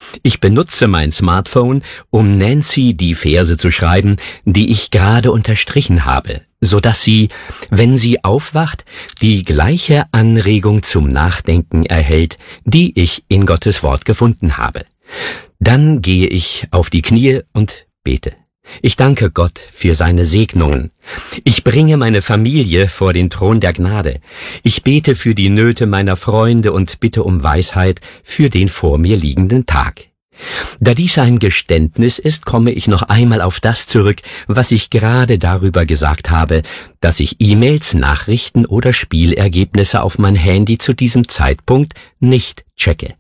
Ich benutze mein Smartphone, um Nancy die Verse zu schreiben, die ich gerade unterstrichen habe, so dass sie, wenn sie aufwacht, die gleiche Anregung zum Nachdenken erhält, die ich in Gottes Wort gefunden habe. Dann gehe ich auf die Knie und bete. Ich danke Gott für seine Segnungen. Ich bringe meine Familie vor den Thron der Gnade. Ich bete für die Nöte meiner Freunde und bitte um Weisheit für den vor mir liegenden Tag. Da dies ein Geständnis ist, komme ich noch einmal auf das zurück, was ich gerade darüber gesagt habe, dass ich E-Mails, Nachrichten oder Spielergebnisse auf mein Handy zu diesem Zeitpunkt nicht checke.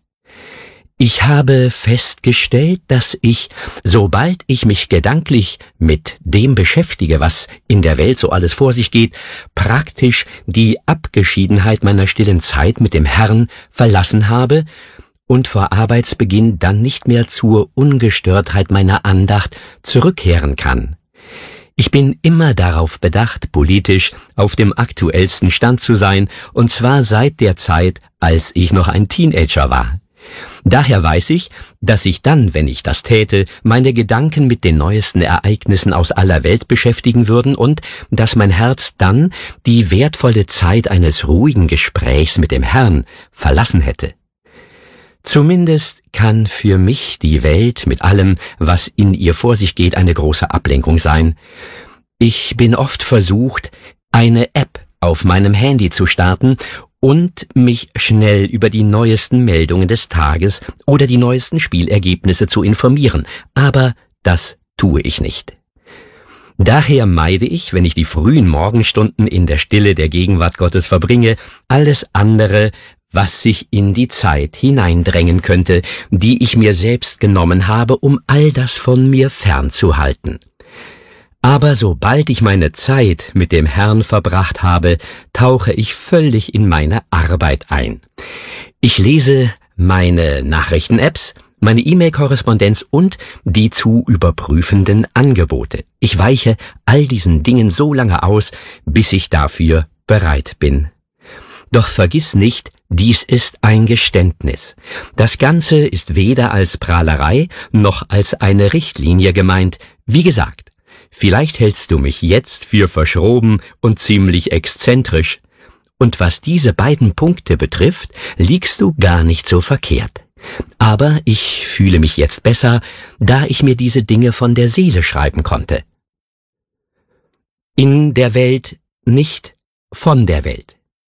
Ich habe festgestellt, dass ich, sobald ich mich gedanklich mit dem beschäftige, was in der Welt so alles vor sich geht, praktisch die Abgeschiedenheit meiner stillen Zeit mit dem Herrn verlassen habe und vor Arbeitsbeginn dann nicht mehr zur Ungestörtheit meiner Andacht zurückkehren kann. Ich bin immer darauf bedacht, politisch auf dem aktuellsten Stand zu sein, und zwar seit der Zeit, als ich noch ein Teenager war. Daher weiß ich, dass ich dann, wenn ich das täte, meine Gedanken mit den neuesten Ereignissen aus aller Welt beschäftigen würden und dass mein Herz dann die wertvolle Zeit eines ruhigen Gesprächs mit dem Herrn verlassen hätte. Zumindest kann für mich die Welt mit allem, was in ihr vor sich geht, eine große Ablenkung sein. Ich bin oft versucht, eine App auf meinem Handy zu starten und mich schnell über die neuesten Meldungen des Tages oder die neuesten Spielergebnisse zu informieren, aber das tue ich nicht. Daher meide ich, wenn ich die frühen Morgenstunden in der Stille der Gegenwart Gottes verbringe, alles andere, was sich in die Zeit hineindrängen könnte, die ich mir selbst genommen habe, um all das von mir fernzuhalten. Aber sobald ich meine Zeit mit dem Herrn verbracht habe, tauche ich völlig in meine Arbeit ein. Ich lese meine Nachrichten-Apps, meine E-Mail-Korrespondenz und die zu überprüfenden Angebote. Ich weiche all diesen Dingen so lange aus, bis ich dafür bereit bin. Doch vergiss nicht, dies ist ein Geständnis. Das Ganze ist weder als Prahlerei noch als eine Richtlinie gemeint. Wie gesagt, vielleicht hältst du mich jetzt für verschroben und ziemlich exzentrisch. Und was diese beiden Punkte betrifft, liegst du gar nicht so verkehrt. Aber ich fühle mich jetzt besser, da ich mir diese Dinge von der Seele schreiben konnte. In der Welt, nicht von der Welt.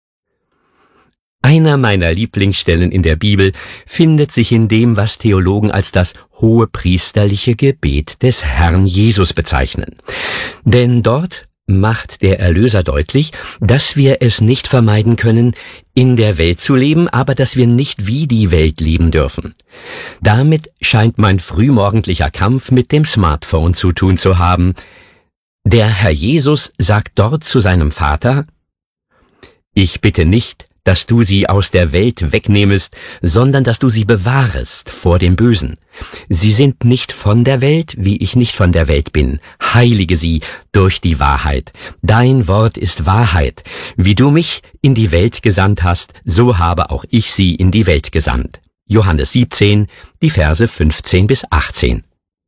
Einer meiner Lieblingsstellen in der Bibel findet sich in dem, was Theologen als das hohepriesterliche Gebet des Herrn Jesus bezeichnen. Denn dort macht der Erlöser deutlich, dass wir es nicht vermeiden können, in der Welt zu leben, aber dass wir nicht wie die Welt leben dürfen. Damit scheint mein frühmorgendlicher Kampf mit dem Smartphone zu tun zu haben. Der Herr Jesus sagt dort zu seinem Vater: Ich bitte nicht, dass du sie aus der Welt wegnehmest, sondern dass du sie bewahrest vor dem Bösen. Sie sind nicht von der Welt, wie ich nicht von der Welt bin. Heilige sie durch die Wahrheit. Dein Wort ist Wahrheit. Wie du mich in die Welt gesandt hast, so habe auch ich sie in die Welt gesandt. Johannes 17, die Verse 15 bis 18.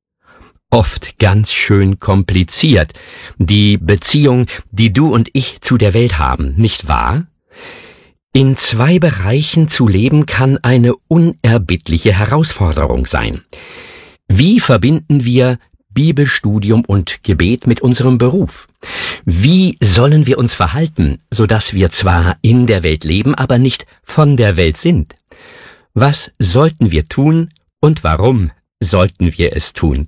Oft ganz schön kompliziert, die Beziehung, die du und ich zu der Welt haben, nicht wahr? In zwei Bereichen zu leben kann eine unerbittliche Herausforderung sein. Wie verbinden wir Bibelstudium und Gebet mit unserem Beruf? Wie sollen wir uns verhalten, sodass wir zwar in der Welt leben, aber nicht von der Welt sind? Was sollten wir tun und warum sollten wir es tun?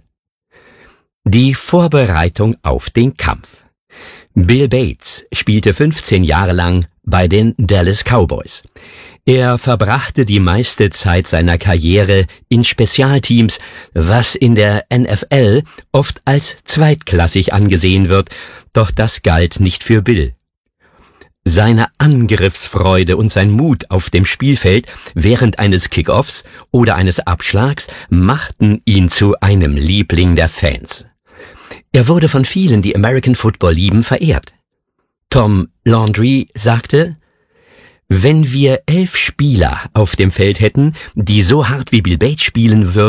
Die Vorbereitung auf den Kampf. Bill Bates spielte 15 Jahre lang bei den Dallas Cowboys. Er verbrachte die meiste Zeit seiner Karriere in Spezialteams, was in der NFL oft als zweitklassig angesehen wird, doch das galt nicht für Bill. Seine Angriffsfreude und sein Mut auf dem Spielfeld während eines Kickoffs oder eines Abschlags machten ihn zu einem Liebling der Fans. Er wurde von vielen, die American Football lieben, verehrt. Tom Landry sagte: Wenn wir 11 Spieler auf dem Feld hätten, die so hart wie Bill Bates spielen würden,